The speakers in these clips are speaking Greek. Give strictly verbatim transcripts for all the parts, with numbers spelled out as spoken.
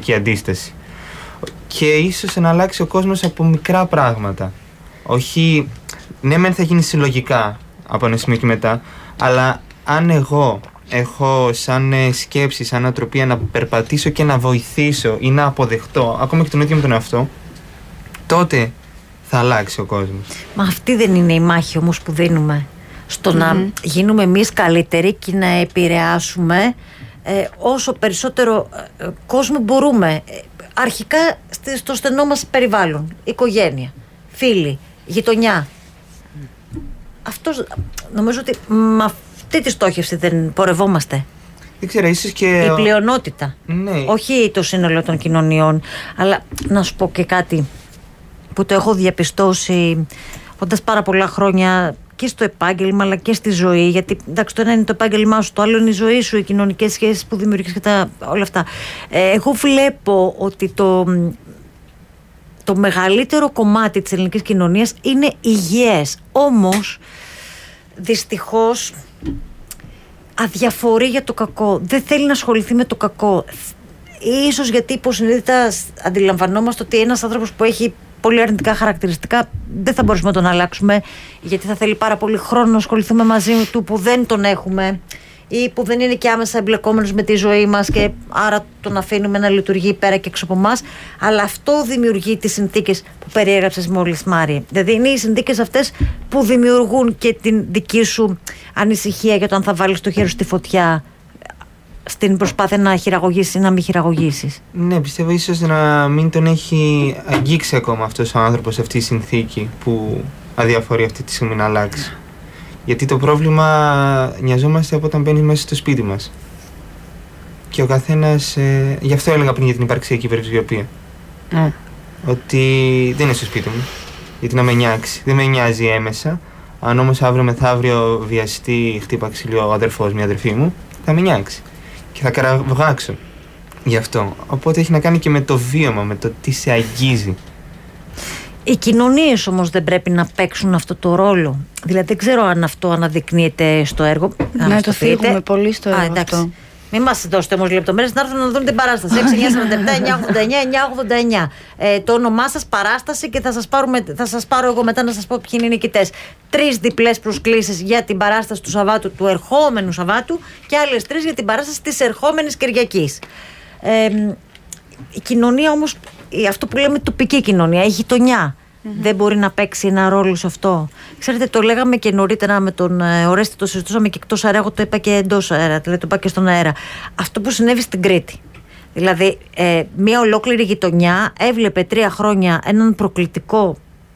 κοινωνική αντίσταση. Και ίσως να αλλάξει ο κόσμος από μικρά πράγματα. Όχι, ναι μεν θα γίνει συλλογικά από ένα σημείο και μετά, αλλά αν εγώ έχω σαν σκέψη, σαν νοοτροπία να περπατήσω και να βοηθήσω ή να αποδεχτώ ακόμα και τον ίδιο με τον εαυτό, τότε θα αλλάξει ο κόσμος. Μα αυτή δεν είναι η μάχη όμως που δίνουμε? Στο mm-hmm. να γίνουμε εμείς καλύτεροι και να επηρεάσουμε ε, όσο περισσότερο ε, κόσμο μπορούμε. Ε, αρχικά στο στενό μας περιβάλλον, οικογένεια, φίλοι, γειτονιά. Αυτός, νομίζω ότι με αυτή τη στόχευση δεν πορευόμαστε. Δεν ξέρω, ίσως και... Η πλειονότητα. Ναι. Όχι το σύνολο των κοινωνιών. Αλλά να σου πω και κάτι που το έχω διαπιστώσει όντας πάρα πολλά χρόνια και στο επάγγελμα αλλά και στη ζωή. Γιατί εντάξει, το ένα είναι το επάγγελμά σου, το άλλο είναι η ζωή σου, οι κοινωνικές σχέσεις που δημιουργείς και τα, όλα αυτά. Ε, εγώ βλέπω ότι το, το μεγαλύτερο κομμάτι της ελληνικής κοινωνίας είναι υγιές. Όμως, δυστυχώς, αδιαφορεί για το κακό. Δεν θέλει να ασχοληθεί με το κακό. Ίσως γιατί υποσυνείδητα αντιλαμβανόμαστε ότι ένας άνθρωπος που έχει πολύ αρνητικά χαρακτηριστικά δεν θα μπορέσουμε να τον αλλάξουμε, γιατί θα θέλει πάρα πολύ χρόνο να ασχοληθούμε μαζί του που δεν τον έχουμε ή που δεν είναι και άμεσα εμπλεκόμενος με τη ζωή μας και άρα τον αφήνουμε να λειτουργεί πέρα και έξω από εμάς. Αλλά αυτό δημιουργεί τις συνθήκες που περιέγραψες μόλις, Μάρη. Δηλαδή είναι οι συνθήκες αυτές που δημιουργούν και την δική σου ανησυχία για το αν θα βάλεις το χέρι στη φωτιά στην προσπάθεια να χειραγωγήσεις ή να μην χειραγωγήσεις. Ναι, πιστεύω ίσως να μην τον έχει αγγίξει ακόμα αυτός ο άνθρωπος αυτή η συνθήκη που αδιαφορεί αυτή τη στιγμή να αλλάξει. Γιατί το πρόβλημα νοιαζόμαστε από όταν μπαίνει μέσα στο σπίτι μας. Και ο καθένας, ε, γι' αυτό έλεγα πριν για την υπαρξιακή περιψηφιοποίηση. Mm. Ότι δεν είναι στο σπίτι μου, γιατί να με νιάξει. Δεν με νοιάζει έμεσα. Αν όμως αύριο μεθαύριο βιαστεί, χτύπα ξύλο ο αδερφός μου, η αδερφή μου, θα με νιάξει. Και θα καραβγάξω γι' αυτό. Οπότε έχει να κάνει και με το βίωμα, με το τι σε αγγίζει. Οι κοινωνίες όμως δεν πρέπει να παίξουν αυτό το ρόλο. Δηλαδή δεν ξέρω αν αυτό αναδεικνύεται στο έργο. Ναι, το θίγουμε πολύ στο έργο. Α, αυτό. Μην μας δώσετε όμως λεπτομέρειες, να έρθουν να δουν την παράσταση. έξι εννιά σαράντα επτά εννιά ογδόντα εννιά εννιά ογδόντα εννιά. Ε, το όνομά σας, παράσταση, και θα σας, πάρουμε, θα σας πάρω εγώ μετά να σας πω ποιοι είναι οι νικητές. Τρεις διπλές προσκλήσεις για την παράσταση του Σαββάτου, του ερχόμενου Σαββάτου, και άλλες τρεις για την παράσταση της ερχόμενης Κυριακής. Ε, η κοινωνία όμως, αυτό που λέμε τοπική κοινωνία, η γειτονιά, mm-hmm. δεν μπορεί να παίξει ένα ρόλο σε αυτό. Ξέρετε, το λέγαμε και νωρίτερα με τον ε, Ορέστη, το συζητούσαμε και εκτός αέρα, εγώ το είπα και εντός αέρα, δηλαδή το είπα και στον αέρα. Αυτό που συνέβη στην Κρήτη. Δηλαδή, ε, μια ολόκληρη γειτονιά έβλεπε τρία χρόνια έναν προκλητικό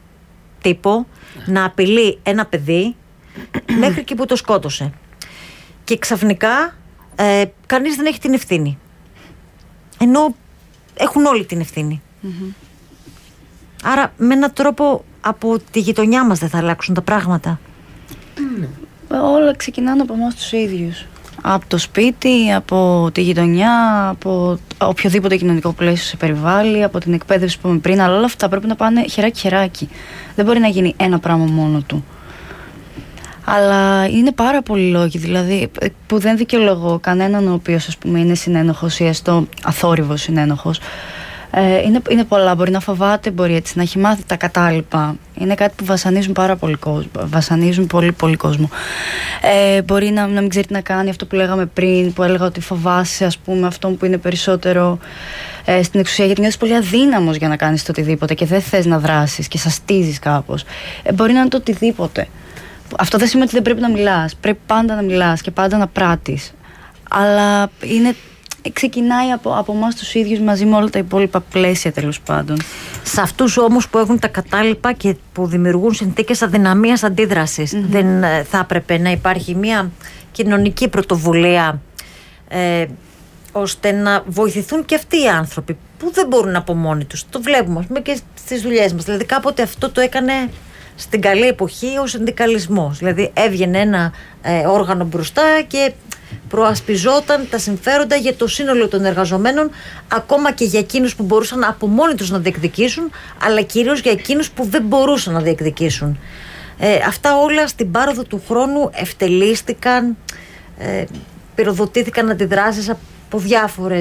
τύπο να απειλεί ένα παιδί μέχρι και που το σκότωσε. Και ξαφνικά ε, κανείς δεν έχει την ευθύνη. Ενώ έχουν όλοι την ευθύνη. Mm-hmm. Άρα με έναν τρόπο από τη γειτονιά μας δεν θα αλλάξουν τα πράγματα. Mm. Όλα ξεκινάνε από εμάς τους ίδιους. Από το σπίτι, από τη γειτονιά, από οποιοδήποτε κοινωνικό πλαίσιο σε περιβάλλει, από την εκπαίδευση που είπαμε πριν. Αλλά όλα αυτά πρέπει να πάνε χεράκι-χεράκι. Δεν μπορεί να γίνει ένα πράγμα μόνο του. Αλλά είναι πάρα πολλοί λόγοι, δηλαδή, που δεν δικαιολογώ κανέναν ο οποίος, ας πούμε, είναι συνένοχος ή έστω αθόρυβος συνένοχος. Ε, είναι, είναι πολλά. Μπορεί να φοβάται, μπορεί έτσι να έχει μάθει τα κατάλοιπα. Είναι κάτι που βασανίζουν πάρα πολύ κόσμο. Βασανίζουν πολύ, πολύ κόσμο. Ε, μπορεί να, να μην ξέρει τι να κάνει, αυτό που λέγαμε πριν, που έλεγα ότι φοβάσαι, ας πούμε, αυτό που είναι περισσότερο ε, στην εξουσία, γιατί νιώθεις πολύ αδύναμος για να κάνεις το οτιδήποτε και δεν θες να δράσεις και σαστίζεις κάπως. Ε, μπορεί να είναι το οτιδήποτε. Αυτό δεν σημαίνει ότι δεν πρέπει να μιλάς. Πρέπει πάντα να μιλάς και πάντα να πράττεις. Αλλά είναι, ξεκινάει από, από εμάς τους ίδιους μαζί με όλα τα υπόλοιπα πλαίσια, τέλος πάντων. Σε αυτούς όμως που έχουν τα κατάλοιπα και που δημιουργούν συνθήκες αδυναμίας αντίδρασης, mm-hmm. δεν θα έπρεπε να υπάρχει μια κοινωνική πρωτοβουλία ε, ώστε να βοηθηθούν και αυτοί οι άνθρωποι που δεν μπορούν από μόνοι τους. Το βλέπουμε, ας πούμε, και στις δουλειές μας. Δηλαδή κάποτε αυτό το έκανε στην καλή εποχή ο συνδικαλισμός. Δηλαδή έβγαινε ένα ε, όργανο μπροστά και προασπιζόταν τα συμφέροντα για το σύνολο των εργαζομένων, ακόμα και για εκείνους που μπορούσαν από μόνοι τους να διεκδικήσουν, αλλά κυρίως για εκείνους που δεν μπορούσαν να διεκδικήσουν. Ε, αυτά όλα στην πάροδο του χρόνου ευτελίστηκαν, ε, πυροδοτήθηκαν αντιδράσεις από διάφορες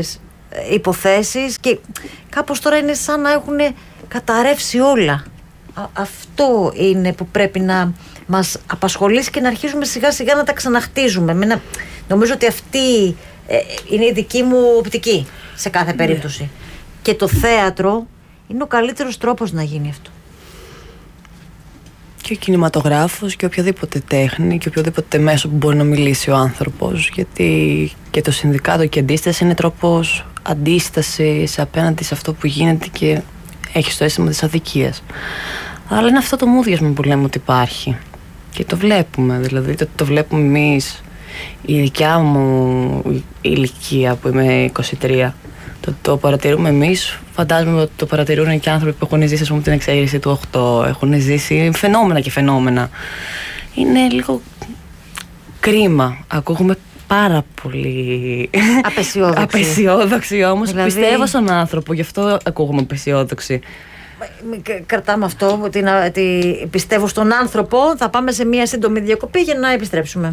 υποθέσεις και κάπως τώρα είναι σαν να έχουν καταρρεύσει όλα. Α, αυτό είναι που πρέπει να μας απασχολήσει και να αρχίσουμε σιγά σιγά να τα ξαναχτίζουμε. Μένα, νομίζω ότι αυτή ε, είναι η δική μου οπτική σε κάθε περίπτωση. Ναι. Και το θέατρο είναι ο καλύτερος τρόπος να γίνει αυτό. Και ο κινηματογράφος και οποιαδήποτε τέχνη και οποιοδήποτε μέσο που μπορεί να μιλήσει ο άνθρωπος, γιατί και το συνδικάτο και η αντίσταση είναι τρόπος αντίστασης απέναντι σε αυτό που γίνεται και έχει το αίσθημα της αδικίας. Αλλά είναι αυτό το μούδιασμα που λέμε ότι υπάρχει και το βλέπουμε, δηλαδή το, το βλέπουμε εμείς, η δικιά μου ηλικία που είμαι είκοσι τρία, το, το παρατηρούμε εμείς. Φαντάζομαι ότι το παρατηρούν και άνθρωποι που έχουν ζήσει, ας πούμε, την εξαίρεση του οκτώ, έχουν ζήσει φαινόμενα και φαινόμενα. Είναι λίγο κρίμα. Ακούγουμε πάρα πολύ απεσιόδοξη. απεσιόδοξη όμως δηλαδή... πιστεύω στον άνθρωπο, γι' αυτό ακούγουμε απεσιόδοξη. Κρατάμε αυτό, ότι, ότι πιστεύω στον άνθρωπο. Θα πάμε σε μια σύντομη διακοπή για να επιστρέψουμε.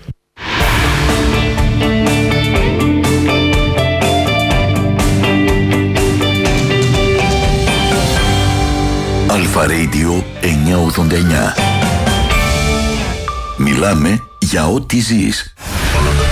Αλφα Radio εννιακόσια ογδόντα εννιά. Μιλάμε για ό,τι ζεις.